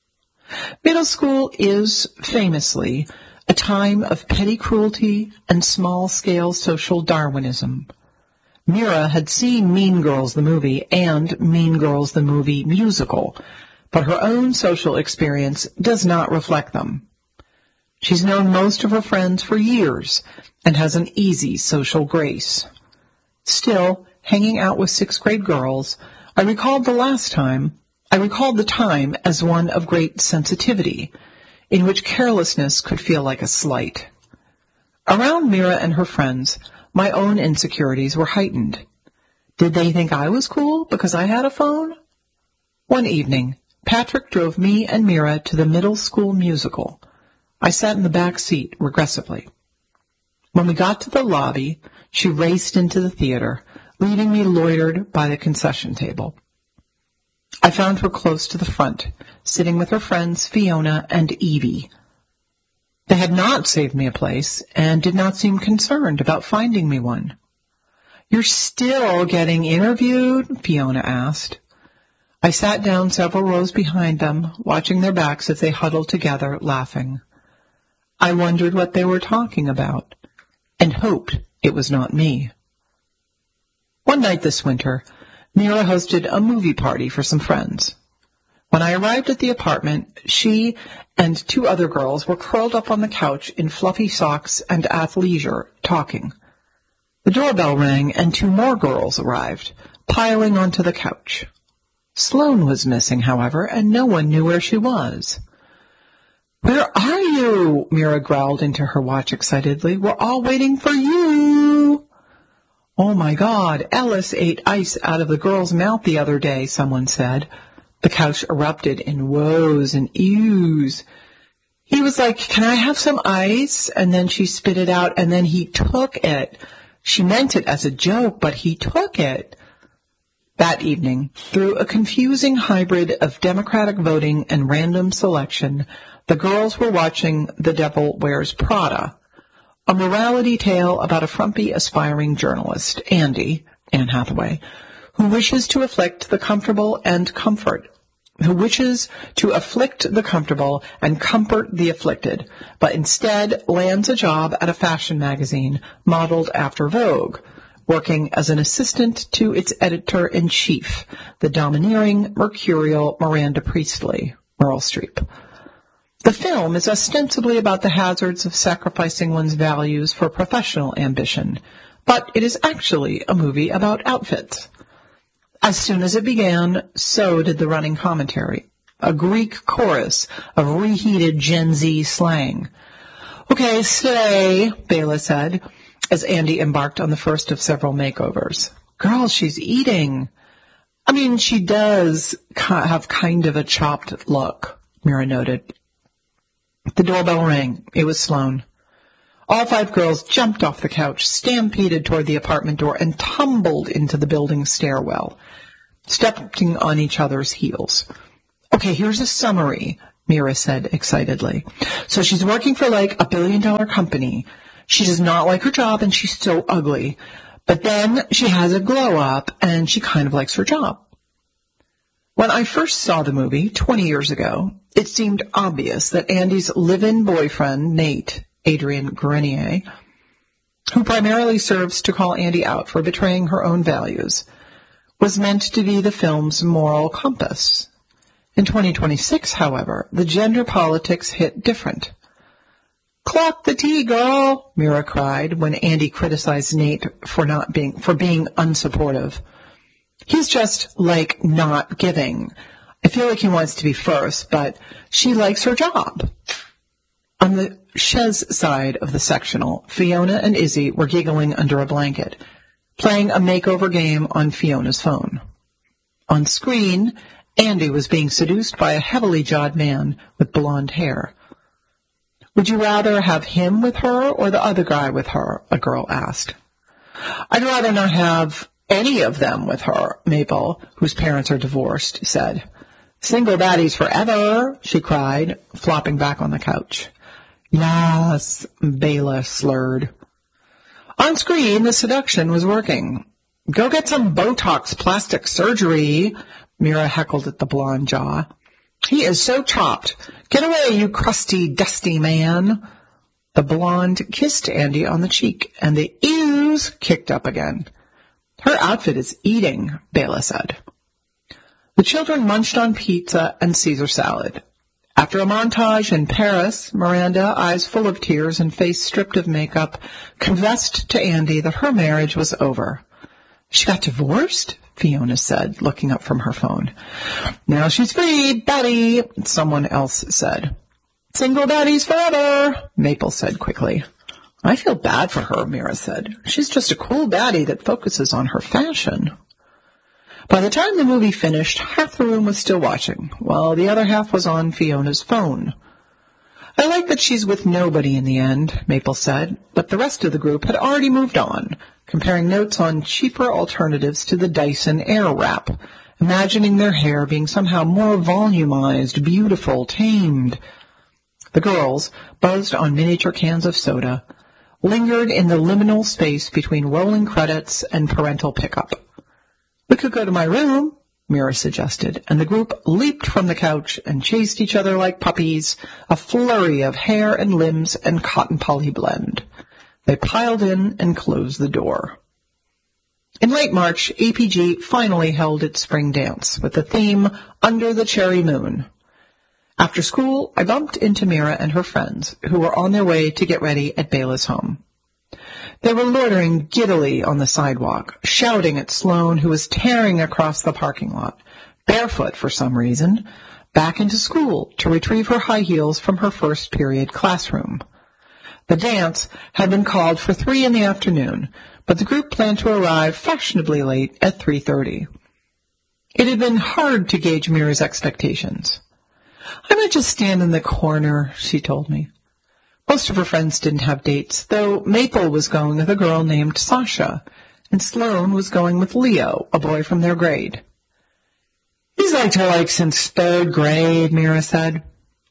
Middle school is, famously, a time of petty cruelty and small-scale social Darwinism. Mira had seen Mean Girls the movie and Mean Girls the movie musical, but her own social experience does not reflect them. She's known most of her friends for years and has an easy social grace. Still, hanging out with sixth-grade girls, I recalled the last time, I recalled the time as one of great sensitivity, in which carelessness could feel like a slight. Around Mira and her friends, my own insecurities were heightened. Did they think I was cool because I had a phone? One evening, Patrick drove me and Mira to the middle school musical. I sat in the back seat regressively. When we got to the lobby, she raced into the theater, leaving me loitered by the concession table. I found her close to the front, sitting with her friends Fiona and Evie. They had not saved me a place and did not seem concerned about finding me one. "You're still getting interviewed?" Fiona asked. I sat down several rows behind them, watching their backs as they huddled together, laughing. I wondered what they were talking about, and hoped it was not me. One night this winter, Mira hosted a movie party for some friends. When I arrived at the apartment, she and two other girls were curled up on the couch in fluffy socks and athleisure, talking. The doorbell rang, and two more girls arrived, piling onto the couch. Sloane was missing, however, and no one knew where she was. "Where are you?" Mira growled into her watch excitedly. "We're all waiting for you." "Oh, my God, Ellis ate ice out of the girl's mouth the other day," someone said. The couch erupted in woes and ews. He was like, "Can I have some ice?" And then she spit it out, and then he took it. She meant it as a joke, but he took it. That evening, through a confusing hybrid of democratic voting and random selection, the girls were watching The Devil Wears Prada, a morality tale about a frumpy, aspiring journalist, Andy, Anne Hathaway, who wishes to afflict the comfortable and comfort, who wishes to afflict the comfortable and comfort the afflicted, but instead lands a job at a fashion magazine modeled after Vogue, working as an assistant to its editor-in-chief, the domineering, mercurial Miranda Priestly, Meryl Streep. The film is ostensibly about the hazards of sacrificing one's values for professional ambition, but it is actually a movie about outfits. As soon as it began, so did the running commentary, a Greek chorus of reheated Gen Z slang. "Okay, stay," Bela said, as Andy embarked on the first of several makeovers. "Girl, she's eating." "I mean, she does have kind of a chopped look," Mira noted. The doorbell rang. It was Sloane. All five girls jumped off the couch, stampeded toward the apartment door, and tumbled into the building's stairwell, stepping on each other's heels. Okay, here's a summary, Mira said excitedly. So she's working for like a billion-dollar company. She does not like her job, and she's so ugly. But then she has a glow-up, and she kind of likes her job. When I first saw the movie twenty years ago, it seemed obvious that Andy's live-in boyfriend, Nate, Adrienne Grenier, who primarily serves to call Andy out for betraying her own values, was meant to be the film's moral compass. In twenty twenty-six, however, the gender politics hit different. "Clock the tea, girl," Mira cried when Andy criticized Nate for not being for being unsupportive. "He's just, like, not giving. I feel like he wants to be first, but she likes her job." On the chaise side of the sectional, Fiona and Izzy were giggling under a blanket, playing a makeover game on Fiona's phone. On screen, Andy was being seduced by a heavily jawed man with blonde hair. "Would you rather have him with her or the other guy with her?" a girl asked. "I'd rather not have any of them with her," Maple, whose parents are divorced, said. "Single daddies forever," she cried, flopping back on the couch. "Yes," Bela slurred. On screen, the seduction was working. "Go get some Botox plastic surgery," Mira heckled at the blonde jaw. "He is so chopped. Get away, you crusty, dusty man." The blonde kissed Andy on the cheek, and the ews kicked up again. "Her outfit is eating," Bela said. The children munched on pizza and Caesar salad. After a montage in Paris, Miranda, eyes full of tears and face stripped of makeup, confessed to Andy that her marriage was over. "She got divorced?" Fiona said, looking up from her phone. "Now she's free, Daddy," someone else said. "Single daddies forever," Maple said quickly. "I feel bad for her," Mira said. "She's just a cool baddie that focuses on her fashion." By the time the movie finished, half the room was still watching, while the other half was on Fiona's phone. "I like that she's with nobody in the end," Maple said, but the rest of the group had already moved on, comparing notes on cheaper alternatives to the Dyson Airwrap, imagining their hair being somehow more volumized, beautiful, tamed. The girls, buzzed on miniature cans of soda, lingered in the liminal space between rolling credits and parental pickup. "We could go to my room," Mira suggested, and the group leaped from the couch and chased each other like puppies, a flurry of hair and limbs and cotton poly blend. They piled in and closed the door. In late March, A P G finally held its spring dance with the theme Under the Cherry Moon. After school, I bumped into Mira and her friends, who were on their way to get ready at Bela's home. They were loitering giddily on the sidewalk, shouting at Sloane, who was tearing across the parking lot, barefoot for some reason, back into school to retrieve her high heels from her first period classroom. The dance had been called for three in the afternoon, but the group planned to arrive fashionably late at three thirty. It had been hard to gauge Mira's expectations. "I might just stand in the corner," she told me. Most of her friends didn't have dates, though Maple was going with a girl named Sasha, and Sloane was going with Leo, a boy from their grade. "He's liked her like since third grade," Mira said.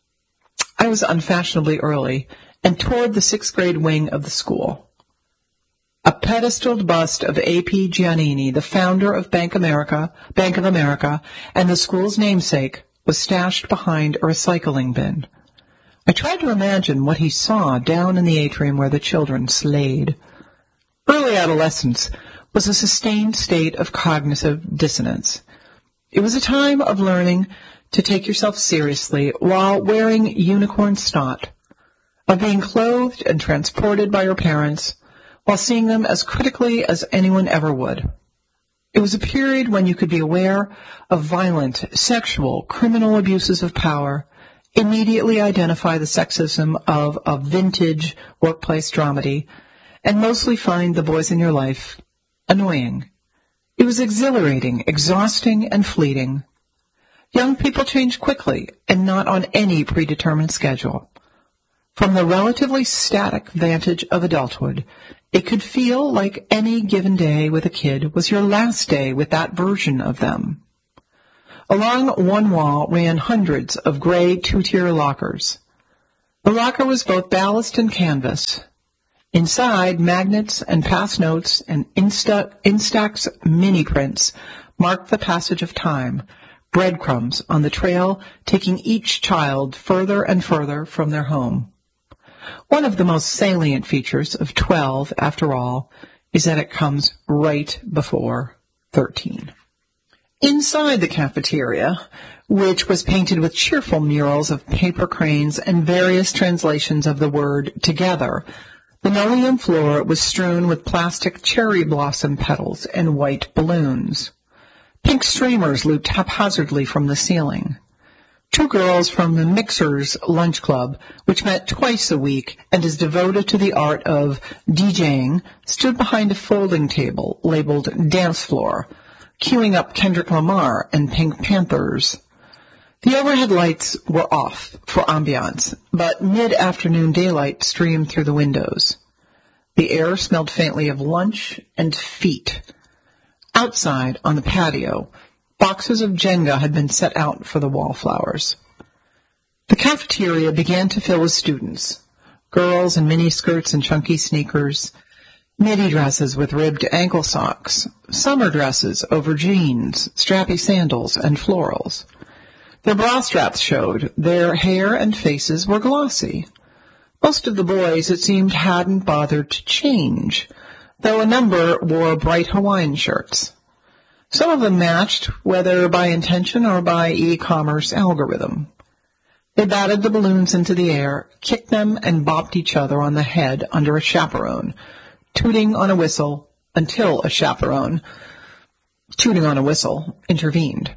I was unfashionably early and toward the sixth grade wing of the school. A pedestaled bust of A P Giannini, the founder of Bank America, Bank of America, and the school's namesake, was stashed behind a recycling bin. I tried to imagine what he saw down in the atrium where the children slayed. Early adolescence was a sustained state of cognitive dissonance. It was a time of learning to take yourself seriously while wearing unicorn snot, of being clothed and transported by your parents while seeing them as critically as anyone ever would. It was a period when you could be aware of violent, sexual, criminal abuses of power, immediately identify the sexism of a vintage workplace dramedy, and mostly find the boys in your life annoying. It was exhilarating, exhausting, and fleeting. Young people change quickly and not on any predetermined schedule. From the relatively static vantage of adulthood, it could feel like any given day with a kid was your last day with that version of them. Along one wall ran hundreds of gray two-tier lockers. The locker was both ballast and canvas. Inside, magnets and pass notes and Insta, Instax mini prints marked the passage of time, breadcrumbs on the trail taking each child further and further from their home. One of the most salient features of twelve, after all, is that it comes right before thirteen. Inside the cafeteria, which was painted with cheerful murals of paper cranes and various translations of the word together, the linoleum floor was strewn with plastic cherry blossom petals and white balloons. Pink streamers looped haphazardly from the ceiling. Two girls from the Mixers Lunch Club, which met twice a week and is devoted to the art of DJing, stood behind a folding table labeled Dance Floor, queuing up Kendrick Lamar and Pink Panthers. The overhead lights were off for ambiance, but mid-afternoon daylight streamed through the windows. The air smelled faintly of lunch and feet. Outside, on the patio, boxes of Jenga had been set out for the wallflowers. The cafeteria began to fill with students, girls in miniskirts and chunky sneakers, midi dresses with ribbed ankle socks, summer dresses over jeans, strappy sandals, and florals. Their bra straps showed. Their hair and faces were glossy. Most of the boys, it seemed, hadn't bothered to change, though a number wore bright Hawaiian shirts. Some of them matched, whether by intention or by e-commerce algorithm. They batted the balloons into the air, kicked them, and bopped each other on the head under a chaperone, tooting on a whistle until a chaperone, tooting on a whistle, intervened.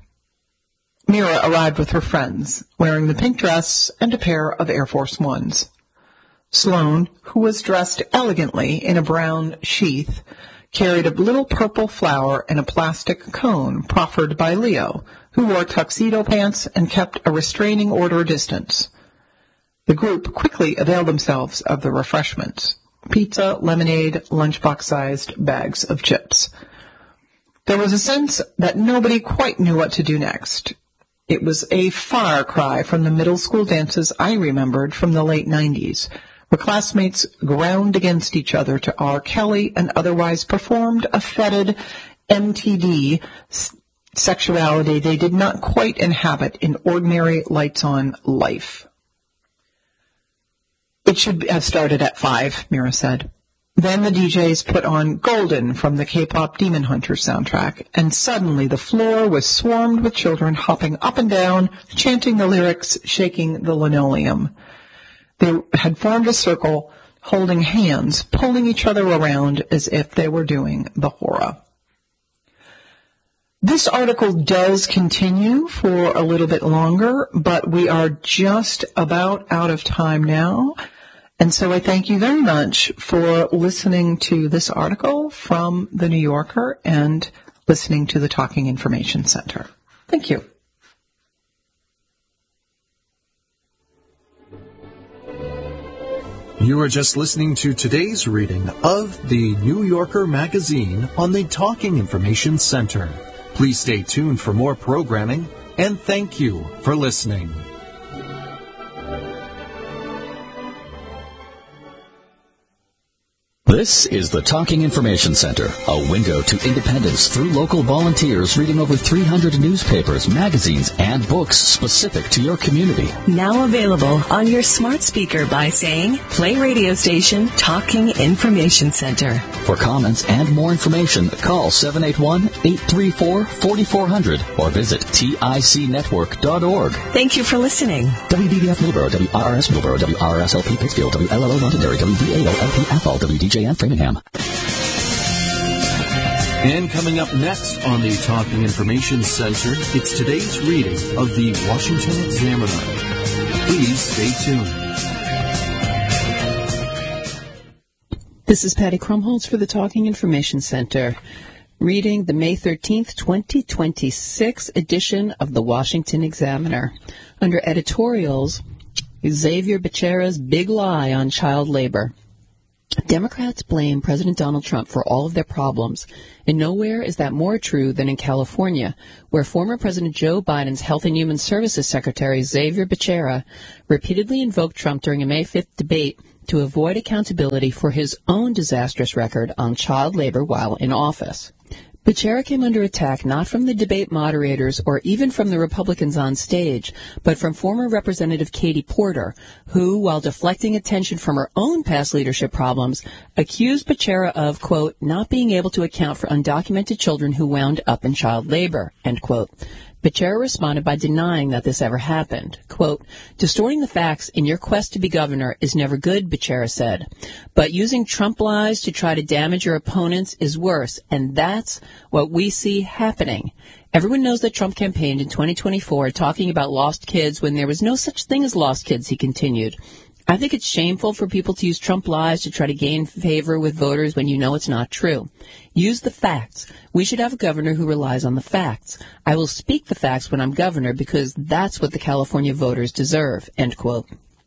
Mira arrived with her friends, wearing the pink dress and a pair of Air Force Ones. Sloane, who was dressed elegantly in a brown sheath, carried a little purple flower in a plastic cone proffered by Leo, who wore tuxedo pants and kept a restraining order distance. The group quickly availed themselves of the refreshments: pizza, lemonade, lunchbox-sized bags of chips. There was a sense that nobody quite knew what to do next. It was a far cry from the middle school dances I remembered from the late nineties, where classmates ground against each other to R. Kelly and otherwise performed a fetid M T D sexuality they did not quite inhabit in ordinary lights-on life. It should have started at five, Mira said. Then the D Js put on Golden from the K-pop Demon Hunter soundtrack, and suddenly the floor was swarmed with children hopping up and down, chanting the lyrics, shaking the linoleum. They had formed a circle, holding hands, pulling each other around as if they were doing the hora. This article does continue for a little bit longer, but we are just about out of time now. And so I thank you very much for listening to this article from The New Yorker and listening to the Talking Information Center. Thank you. You are just listening to today's reading of The New Yorker magazine on the Talking Information Center. Please stay tuned for more programming, and thank you for listening. This is the Talking Information Center, a window to independence through local volunteers reading over three hundred newspapers, magazines, and books specific to your community. Now available on your smart speaker by saying, play radio station Talking Information Center. For comments and more information, call seven eight one, eight three four, four four zero zero or visit tic network dot org. Thank you for listening. W B B F Millboro, W R R S Millboro, W R R S L P Pittsfield, W L L O Londonderry, W V A O L P Athol, W D J and Framingham. And coming up next on the Talking Information Center, it's today's reading of the Washington Examiner. Please stay tuned. This is Patty Krumholtz for the Talking Information Center, reading the May thirteenth, twenty twenty-six edition of the Washington Examiner. Under editorials, Xavier Becerra's big lie on child labor. Democrats blame President Donald Trump for all of their problems, and nowhere is that more true than in California, where former President Joe Biden's Health and Human Services Secretary Xavier Becerra repeatedly invoked Trump during a May fifth debate to avoid accountability for his own disastrous record on child labor while in office. Becerra came under attack not from the debate moderators or even from the Republicans on stage, but from former Representative Katie Porter, who, while deflecting attention from her own past leadership problems, accused Becerra of, quote, not being able to account for undocumented children who wound up in child labor, end quote. Becerra responded by denying that this ever happened. Quote, distorting the facts in your quest to be governor is never good, Becerra said. But using Trump lies to try to damage your opponents is worse, and that's what we see happening. Everyone knows that Trump campaigned in twenty twenty-four talking about lost kids when there was no such thing as lost kids, he continued. I think it's shameful for people to use Trump lies to try to gain favor with voters when you know it's not true. Use the facts. We should have a governor who relies on the facts. I will speak the facts when I'm governor because that's what the California voters deserve, end quote.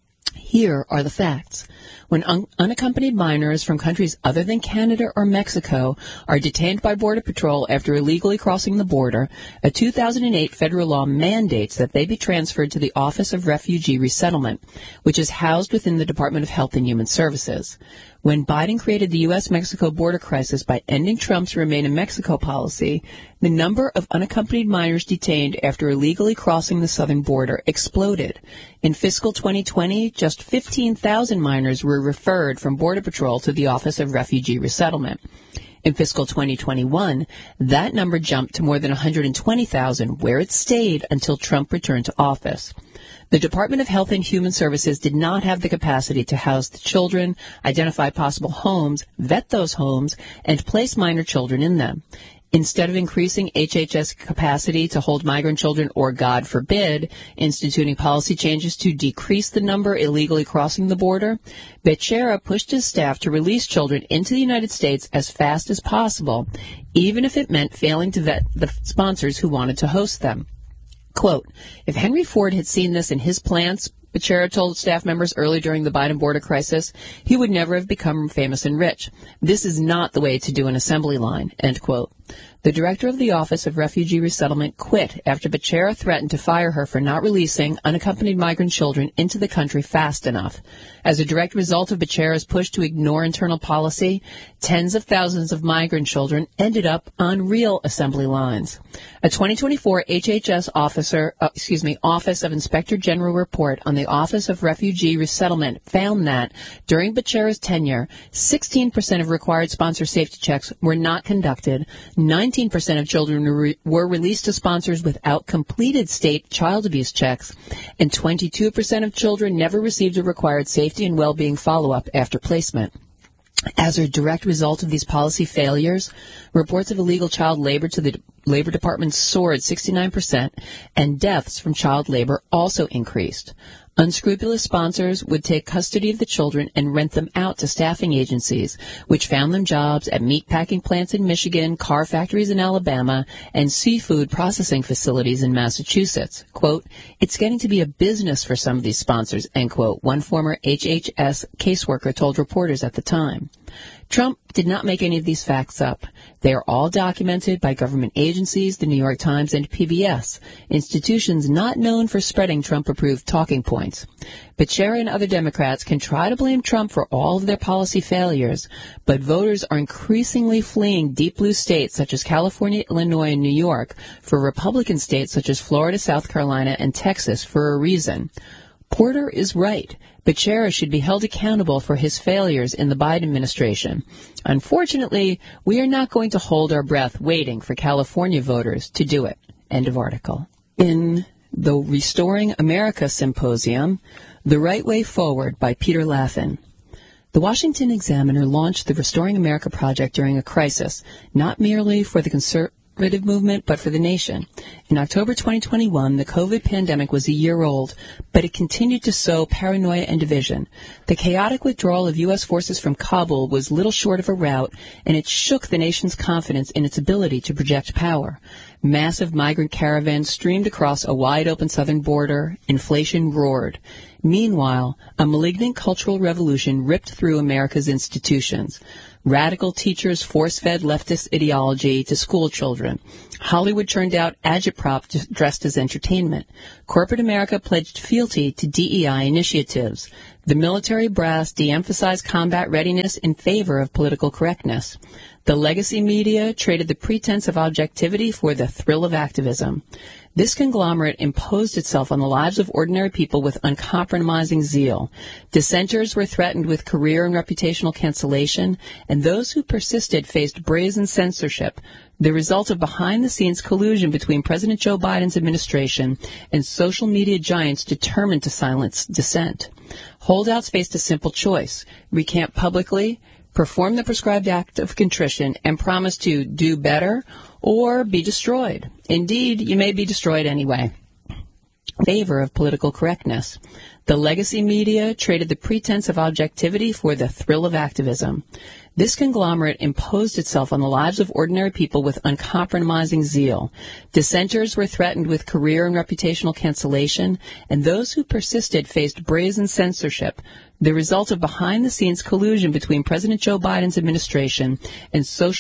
Here are the facts. When un- unaccompanied minors from countries other than Canada or Mexico are detained by Border Patrol after illegally crossing the border, a two thousand eight federal law mandates that they be transferred to the Office of Refugee Resettlement, which is housed within the Department of Health and Human Services. When Biden created the U S Mexico border crisis by ending Trump's Remain in Mexico policy, the number of unaccompanied minors detained after illegally crossing the southern border exploded. In fiscal twenty twenty, just fifteen thousand minors were referred from Border Patrol to the Office of Refugee Resettlement. In fiscal twenty twenty-one, that number jumped to more than one hundred twenty thousand, where it stayed until Trump returned to office. The Department of Health and Human Services did not have the capacity to house the children, identify possible homes, vet those homes, and place minor children in them. Instead of increasing H H S capacity to hold migrant children or, God forbid, instituting policy changes to decrease the number illegally crossing the border, Becerra pushed his staff to release children into the United States as fast as possible, even if it meant failing to vet the sponsors who wanted to host them. Quote, if Henry Ford had seen this in his plants, Becerra told staff members early during the Biden border crisis, he would never have become famous and rich. This is not the way to do an assembly line, end quote. The director of the Office of Refugee Resettlement quit after Becerra threatened to fire her for not releasing unaccompanied migrant children into the country fast enough. As a direct result of Becerra's push to ignore internal policy, tens of thousands of migrant children ended up on real assembly lines. A twenty twenty-four H H S officer, uh, excuse me, Office of Inspector General report on the Office of Refugee Resettlement found that during Becerra's tenure, sixteen percent of required sponsor safety checks were not conducted, nineteen percent of children re- were released to sponsors without completed state child abuse checks, and twenty-two percent of children never received a required safety and well-being follow-up after placement. As a direct result of these policy failures, reports of illegal child labor to the Labor Department soared sixty-nine percent, and deaths from child labor also increased. Unscrupulous sponsors would take custody of the children and rent them out to staffing agencies, which found them jobs at meatpacking plants in Michigan, car factories in Alabama, and seafood processing facilities in Massachusetts. Quote, it's getting to be a business for some of these sponsors, end quote, one former H H S caseworker told reporters at the time. Trump did not make any of these facts up. They are all documented by government agencies, the New York Times, and P B S, institutions not known for spreading Trump-approved talking points. Becerra and other Democrats can try to blame Trump for all of their policy failures, but voters are increasingly fleeing deep blue states such as California, Illinois, and New York for Republican states such as Florida, South Carolina, and Texas for a reason. Porter is right. Becerra should be held accountable for his failures in the Biden administration. Unfortunately, we are not going to hold our breath waiting for California voters to do it. End of article. In the Restoring America Symposium, The Right Way Forward by Peter Laffin. The Washington Examiner launched the Restoring America project during a crisis, not merely for the conservative movement, but for the nation. In October twenty twenty-one, the COVID pandemic was a year old, but it continued to sow paranoia and division. The chaotic withdrawal of U S forces from Kabul was little short of a rout, and it shook the nation's confidence in its ability to project power. Massive migrant caravans streamed across a wide-open southern border. Inflation roared. Meanwhile, a malignant cultural revolution ripped through America's institutions. Radical teachers force-fed leftist ideology to school children. Hollywood churned out agitprop dressed as entertainment. Corporate America pledged fealty to D E I initiatives. The military brass de-emphasized combat readiness in favor of political correctness. The legacy media traded the pretense of objectivity for the thrill of activism. This conglomerate imposed itself on the lives of ordinary people with uncompromising zeal. Dissenters were threatened with career and reputational cancellation, and those who persisted faced brazen censorship, the result of behind-the-scenes collusion between President Joe Biden's administration and social media giants determined to silence dissent. Holdouts faced a simple choice: recant publicly, perform the prescribed act of contrition, and promise to do better, or be destroyed. Indeed, you may be destroyed anyway. Favor of political correctness. The legacy media traded the pretense of objectivity for the thrill of activism. This conglomerate imposed itself on the lives of ordinary people with uncompromising zeal. Dissenters were threatened with career and reputational cancellation, and those who persisted faced brazen censorship, the result of behind-the-scenes collusion between President Joe Biden's administration and social